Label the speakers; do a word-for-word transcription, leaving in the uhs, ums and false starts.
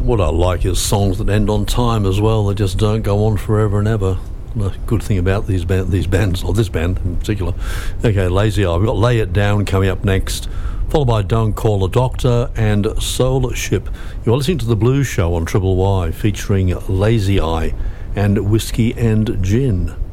Speaker 1: What I like is songs that end on time as well. They just don't go on forever and ever. The good thing about these band, these bands, or this band in particular. Okay, Lazy Eye. We've got Lay It Down coming up next, followed by Don't Call a Doctor and Soul Ship. You're listening to The Blues Show on Triple Y, featuring Lazy Eye and Whiskey and Gin.